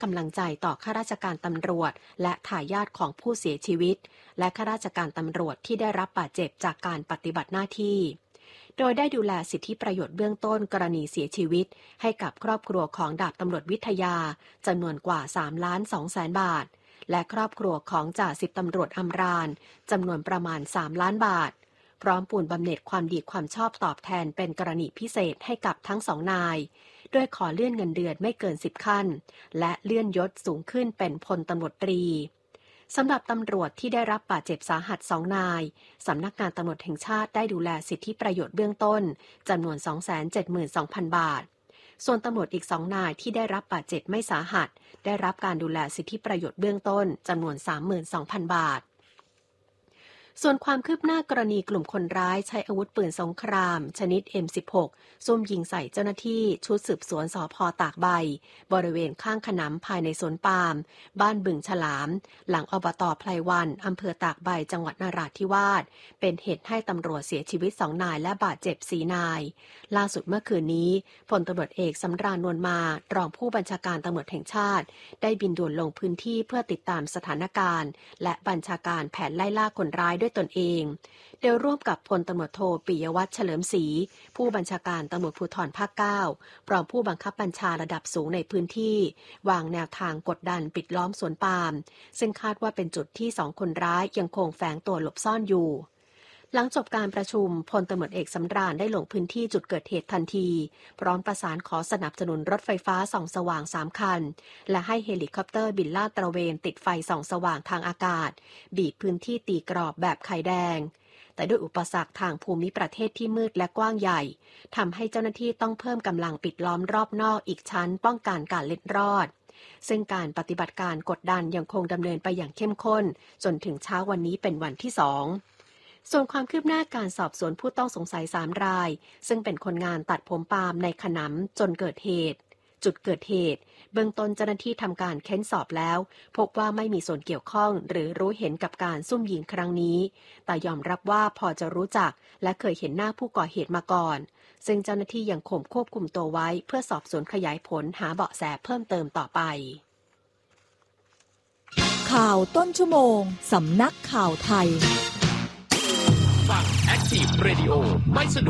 กำลังใจต่อข้าราชการตำรวจและทายาทของผู้เสียชีวิตและข้าราชการตำรวจที่ได้รับบาดเจ็บจากการปฏิบัติหน้าที่โดยได้ดูแลสิทธิประโยชน์เบื้องต้นกรณีเสียชีวิตให้กับครอบครัวของดาบตำรวจวิทยาจำนวนกว่า3,200,000 บาทและครอบครัวของจ่าสิบตำรวจอำราญจำนวนประมาณ3 ล้านบาทพร้อมปูนบำเหน็จความดีความชอบตอบแทนเป็นกรณีพิเศษให้กับทั้ง2 นายโดยขอเลื่อนเงินเดือนไม่เกิน10 ขั้นและเลื่อนยศสูงขึ้นเป็นพลตำรวจตรีสำหรับตำรวจที่ได้รับบาดเจ็บสาหัส2 นายสำนักงานตำรวจแห่งชาติได้ดูแลสิทธิประโยชน์เบื้องต้นจำนวน 272,000 บาทส่วนตำรวจอีก2 นายที่ได้รับบาดเจ็บไม่สาหัสได้รับการดูแลสิทธิประโยชน์เบื้องต้นจำนวน 32,000 บาทส่วนความคืบหน้ากรณีกลุ่มคนร้ายใช้อาวุธปืนสงครามชนิด M16 ซุ่มยิงใส่เจ้าหน้าที่ชุดสืบสวนสภ.ตากใบบริเวณข้างขนำภายในสวนปาล์มบ้านบึงฉลามหลังอบต.ไพลวันอำเภอตากใบจังหวัดนราธิวาสเป็นเหตุให้ตำรวจเสียชีวิต2 นายและบาดเจ็บ4 นายล่าสุดเมื่อคืนนี้พลตำรวจเอกสำราญ นวลมารองผู้บัญชาการตำรวจแห่งชาติได้บินด่วนลงพื้นที่เพื่อติดตามสถานการณ์และบัญชาการแผนไล่ล่าคนร้ายด้วยตนเองโดยร่วมกับพลตำรวจโทปิยวัฒน์เฉลิมศรีผู้บัญชาการตำรวจภูธรภาค 9พร้อมผู้บังคับบัญชาระดับสูงในพื้นที่วางแนวทางกดดันปิดล้อมสวนปาล์มซึ่งคาดว่าเป็นจุดที่2 คนร้ายยังคงแฝงตัวหลบซ่อนอยู่หลังจบการประชุมพลตำรวจเอกสำราญได้ลงพื้นที่จุดเกิดเหตุทันทีพร้อมประสานขอสนับสนุนรถไฟฟ้าส่องสว่าง3 คันและให้เฮลิคอปเตอร์บินลาดตระเวนติดไฟส่องสว่างทางอากาศบีบพื้นที่ตีกรอบแบบไข่แดงแต่ด้วยอุปสรรคทางภูมิประเทศที่มืดและกว้างใหญ่ทำให้เจ้าหน้าที่ต้องเพิ่มกำลังปิดล้อมรอบนอกอีกชั้นป้องกันการเล็ดรอดซึ่งการปฏิบัติการกดดันยังคงดำเนินไปอย่างเข้มข้นจนถึงเช้าวันนี้เป็นวันที่2ส่วนความคืบหน้าการสอบสวนผู้ต้องสงสัย3 รายซึ่งเป็นคนงานตัดผมปาล์มในขนำจนเกิดเหตุจุดเกิดเหตุเบื้องต้นเจ้าหน้าที่ทำการเค้นสอบแล้วพบว่าไม่มีส่วนเกี่ยวข้องหรือรู้เห็นกับการซุ่มยิงครั้งนี้แต่ยอมรับว่าพอจะรู้จักและเคยเห็นหน้าผู้ก่อเหตุมาก่อนซึ่งเจ้าหน้าที่ยังคงควบคุมตัวไว้เพื่อสอบสวนขยายผลหาเบาะแสเพิ่มเติมต่อไปข่าวต้นชั่วโมงสำนักข่าวไทยฟัง Active Radio ไม่สะดวก